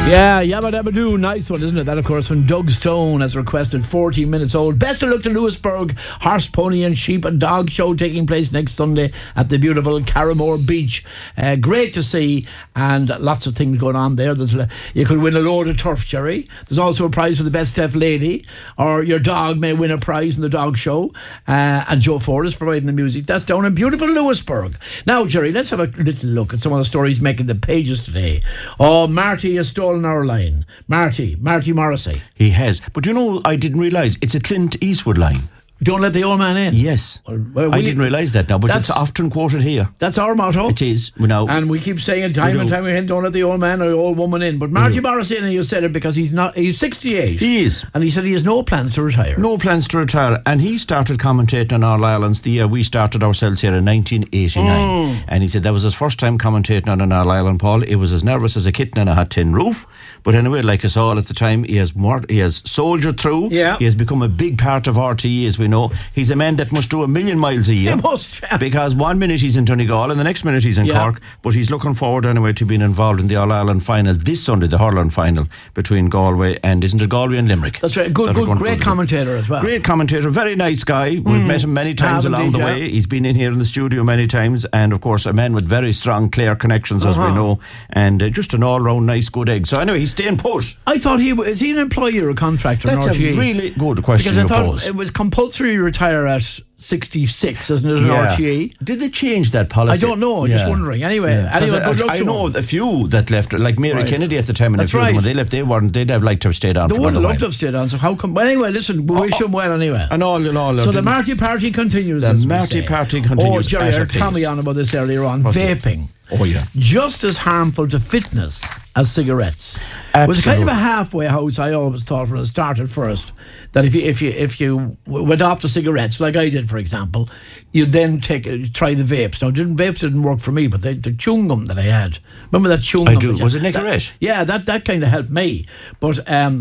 Yeah, Yabba Dabba Doo, nice one, isn't it? That, of course, from Doug Stone, as requested, 14 minutes old. Best of luck to Lewisburg Horse, Pony and Sheep and Dog Show taking place next Sunday at the beautiful Carramore Beach. Great to see, and lots of things going on there. You could win a load of turf, Jerry. There's also a prize for the best deaf lady, or your dog may win a prize in the Dog Show. And Joe Ford is providing the music. That's down in beautiful Lewisburg. Now, Jerry, let's have a little look at some of the stories making the pages today. Oh, Marty has stolen our line. Marty Morrissey. He has. But you know, I didn't realise it's a Clint Eastwood line. Don't let the old man in. Yes. I didn't realise that now, but it's often quoted here. That's our motto. It is. And we keep saying it time and time again, don't let the old man or the old woman in. But Marty Morrissey, and you said it because he's 68. He is. And he said he has no plans to retire. No plans to retire. And he started commentating on All Ireland's the year we started ourselves here in 1989. And he said that was his first time commentating on an All Ireland, Paul. He was as nervous as a kitten in a hot tin roof. But anyway, like us all at the time, he has soldiered through. Yeah. He has become a big part of RTE, as we know. He's a man that must do 1,000,000 miles a year. He must. Because 1 minute he's in Donegal and the next minute he's in Cork. But he's looking forward anyway to being involved in the All Ireland final this Sunday, the hurling final between Galway and, isn't it Galway and Limerick? That's right. Great commentator as well. Great commentator, very nice guy. We've met him many times along the way. He's been in here in the studio many times, and of course a man with very strong Clare connections, as we know, and just an all-round nice good egg. So anyway, he's staying put. I thought is he an employee or a contractor? That's in RTE? A really good question. Because I thought pose. it was compulsory to retire at 66, isn't it, in RTE? Did they change that policy? I don't know, just wondering. Anyway, I know a few that left, like Mary Kennedy at the time, and that's a few of them, when they left, they'd have liked to have stayed on they for would another have loved to have stayed on, so how come? Well, anyway, listen, we wish them well anyway. And all in all. So the Marty Party continues. The Marty Party continues. Oh, Jerry, I heard Tommy on about this earlier on. Vaping. Oh, yeah. Just as harmful to fitness as cigarettes. Absolutely. It was kind of a halfway house, I always thought, when it started first, that if you went off the cigarettes, like I did, for example, you'd then try the vapes. Now, vapes didn't work for me, but the chewing gum that I had, remember that chewing gum? I do. Was it Nicorette? Yeah, that kind of helped me. But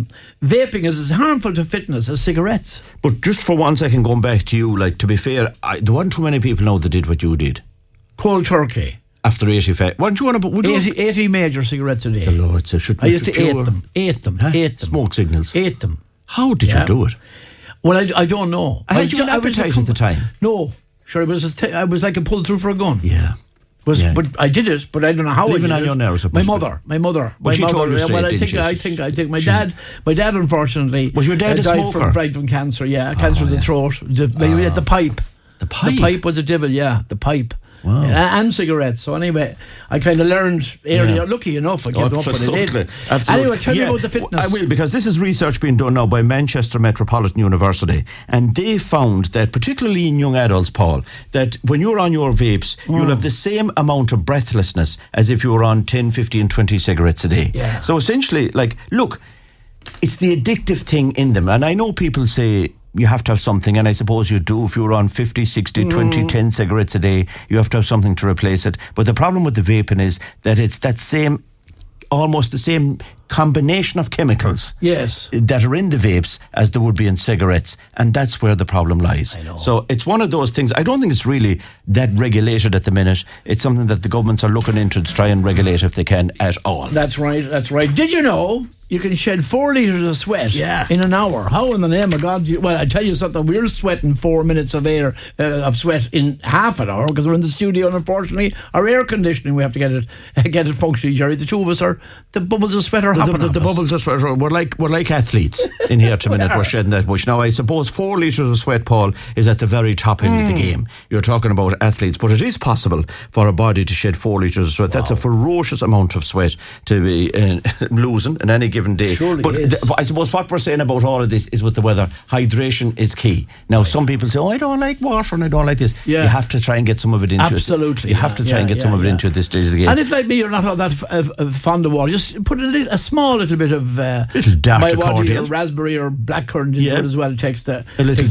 vaping is as harmful to fitness as cigarettes. But just for 1 second, going back to you, like, to be fair, there weren't too many people now that did what you did. Cold turkey. After 85. Weren't you on about 80 major cigarettes a day. The Lord said, I used to eat them. Smoke signals. Ate them. How did you do it? Well, I don't know. Had you an appetite at the time? No. Sure, I was like a pull through for a gun. Yeah. But I did it, but I don't know how. Living on your nerves. My mother. Well, she told you straight, well, I think my dad, unfortunately, was your dad a smoker? Died from cancer. Yeah, cancer of the throat. The pipe. The pipe. The pipe was a devil. Yeah, the pipe. Wow. And cigarettes. So anyway, I kind of learned earlier. Yeah. Lucky enough, I kept up with it. Anyway, tell me about the fitness. I will, because this is research being done now by Manchester Metropolitan University, and they found that, particularly in young adults, Paul, that when you're on your vapes, you'll have the same amount of breathlessness as if you were on 10, 15, 20 cigarettes a day. Yeah. So essentially, like, look, it's the addictive thing in them, and I know people say you have to have something, and I suppose you do. If you're on 50, 60, 20, 10 cigarettes a day, you have to have something to replace it. But the problem with the vaping is that it's that same, almost the same combination of chemicals that are in the vapes as there would be in cigarettes, and that's where the problem lies. So it's one of those things. I don't think it's really that regulated at the minute. It's something that the governments are looking into to try and regulate if they can at all. That's right. Did you know you can shed 4 litres of sweat in an hour? How in the name of God? Well, I tell you something, we're sweating 4 minutes of air of sweat in half an hour because we're in the studio, and unfortunately our air conditioning, we have to get it functioning, Jerry. The two of us the bubbles of sweat are hopping the bubbles of sweat. We're like athletes in here at a minute. We're shedding that much. Now, I suppose 4 litres of sweat, Paul, is at the very top end of the game. You're talking about athletes, but it is possible for a body to shed 4 litres of sweat. Wow. That's a ferocious amount of sweat to be losing in any given day. Surely but I suppose what we're saying about all of this is with the weather, hydration is key. Now, some people say, I don't like water and I don't like this. You have to try and get some of it into it. Absolutely. You have to try and get some of it into it this stage of the game. And if, like me, you're not all that fond of water, just put a small little bit of little dart or raspberry or blackcurrant into it as well. It takes the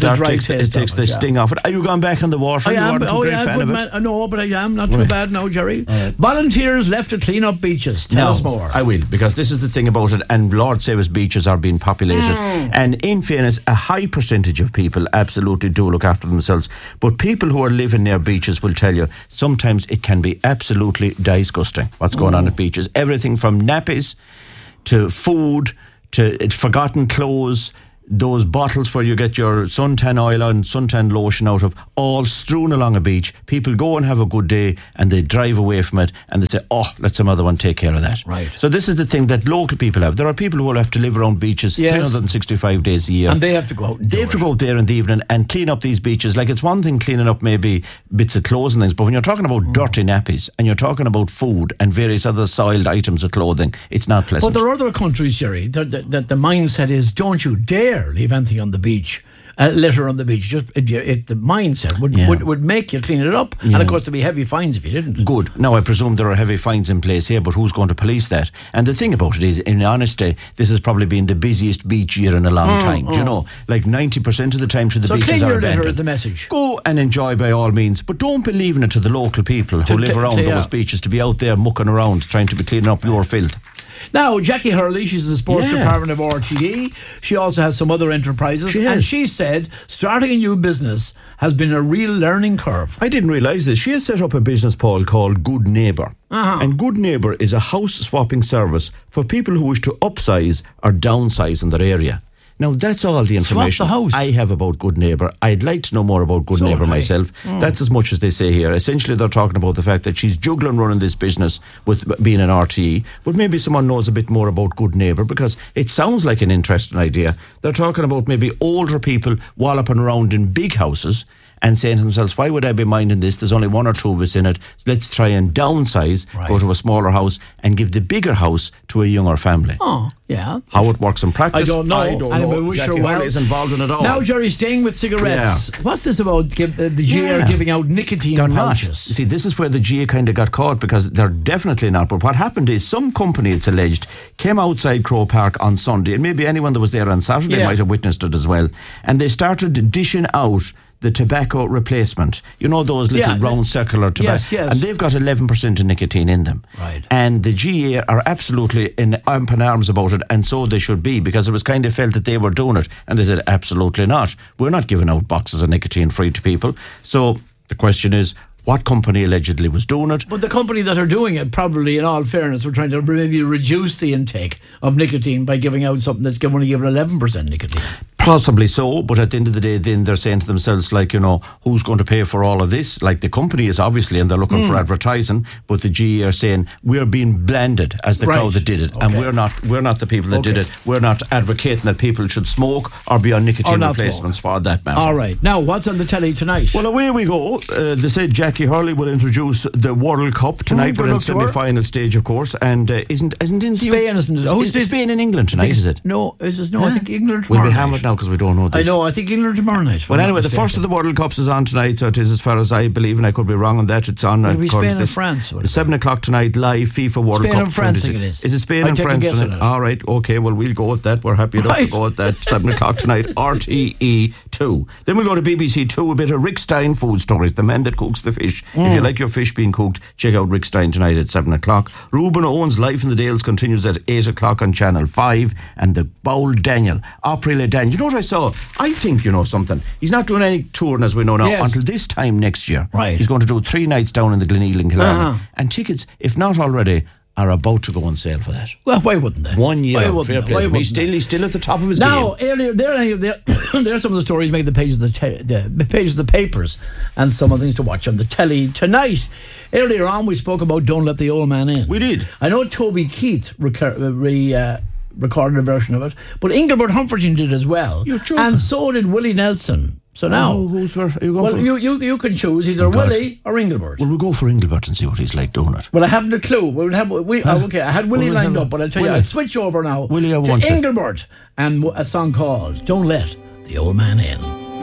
sting off it. Are you gone back on the water? I am. No, but I am not too bad now, Jerry. Volunteers left to clean up beaches. Tell us more. I will, because this is the thing about it, and Lord save us, beaches are being populated. And in fairness, a high percentage of people absolutely do look after themselves. But people who are living near beaches will tell you sometimes it can be absolutely disgusting what's going on at beaches. Everything from nappies to food, to forgotten clothes, those bottles where you get your suntan oil and suntan lotion out of, all strewn along a beach. People go and have a good day and they drive away from it and they say, let some other one take care of that. Right. So this is the thing that local people have. There are people who will have to live around beaches 365 days a year. And they have to go out and They have to go out there in the evening and clean up these beaches. Like, it's one thing cleaning up maybe bits of clothes and things, but when you're talking about dirty nappies and you're talking about food and various other soiled items of clothing, it's not pleasant. But there are other countries, Jerry, that the mindset is, don't you dare leave anything on the beach, litter on the beach. Just if the mindset would make you clean it up, and of course there'd be heavy fines if you didn't. Good. Now I presume there are heavy fines in place here, but who's going to police that? And the thing about it is, in honesty, this has probably been the busiest beach year in a long time. Do you know, like 90% of the time the beaches clean are your abandoned. litter is the message. Go and enjoy by all means, but don't be leaving it to the local people who live around those beaches to be out there mucking around trying to be cleaning up your filth. Now, Jackie Hurley, she's the sports department of RTE. She also has some other enterprises. And she said starting a new business has been a real learning curve. I didn't realise this. She has set up a business, Paul, called Good Neighbour. And Good Neighbour is a house swapping service for people who wish to upsize or downsize in their area. Now, that's all the information I have about Good Neighbour. I'd like to know more about Good Neighbour myself. That's as much as they say here. Essentially, they're talking about the fact that she's juggling running this business with being an RTE, but maybe someone knows a bit more about Good Neighbour, because it sounds like an interesting idea. They're talking about maybe older people walloping around in big houses and saying to themselves, why would I be minding this? There's only one or two of us in it. So let's try and downsize, go to a smaller house and give the bigger house to a younger family. Oh, yeah. How it works in practice, I don't know. Wish her well. Is involved in it all. Now, Jerry, staying with cigarettes, what's this about the GA are giving out nicotine pouches? Not. You see, this is where the GA kind of got caught, because they're definitely not. But what happened is some company, it's alleged, came outside Croke Park on Sunday, and maybe anyone that was there on Saturday might have witnessed it as well, and they started dishing out the tobacco replacement. You know, those little round circular tobacco. Yes. And they've got 11% of nicotine in them. Right. And the GA are absolutely up in arms about it, and so they should be, because it was kind of felt that they were doing it. And they said, absolutely not. We're not giving out boxes of nicotine free to people. So the question is, what company allegedly was doing it? But the company that are doing it, probably, in all fairness, were trying to maybe reduce the intake of nicotine by giving out something that's only given 11% nicotine. Possibly so, but at the end of the day, then they're saying to themselves, like, you know, who's going to pay for all of this? Like, the company is obviously, and they're looking for advertising, but the GE are saying we're being blended as the crowd that did it, and we're not the people that did it. We're not advocating that people should smoke or be on nicotine replacements for that matter. All right. Now, what's on the telly tonight? Well, away we go. They said Jackie Hurley will introduce the World Cup tonight. We're in semi-final stage, of course, and isn't in Spain, isn't it? Is Spain in England tonight? Is it? No, I think England tomorrow We'll be night. hammered now because we don't know this. I know, I think England tomorrow night. Well, anyway, the first of the World Cups is on tonight, so it is, as far as I believe, and I could be wrong on that. It's on. It'll be Spain and France. It's 7 o'clock tonight, live FIFA World Cup. Spain and France, I think it is. Is it Spain and France tonight? All right, okay, well, we'll go with that. We're happy enough to go with that. 7 o'clock tonight, RTE 2. Then we'll go to BBC 2, a bit of Rick Stein food stories, the man that cooks the fish. If you like your fish being cooked, check out Rick Stein tonight at 7 o'clock. Reuben Owen's Life in the Dales continues at 8 o'clock on Channel 5. And the Bowl Daniel, Opry Le Daniel. You know what I saw? I think you know something. He's not doing any touring, as we know now, until this time next year. Right. He's going to do 3 nights down in the Gleneagles in Killarney. And tickets, if not already, are about to go on sale for that. Well, why wouldn't they? 1 year. Why wouldn't they? He's still at the top of his game. Now, earlier, there are some of the stories making the pages of the pages of the papers, and some of the things to watch on the telly tonight. Earlier on, we spoke about Don't Let the Old Man In. We did. I know Toby Keith recorded a version of it, but Engelbert Humphrey did as well. You're joking. And so did Willie Nelson. So now, who's are you going well, for? you can choose either Willie or Engelbert. Well, we'll go for Engelbert and see what he's like doing it. Well, I haven't a clue. Okay, I had Willie lined up, but I'll tell you, I'll switch over now Willie, to Engelbert and a song called Don't Let the Old Man In.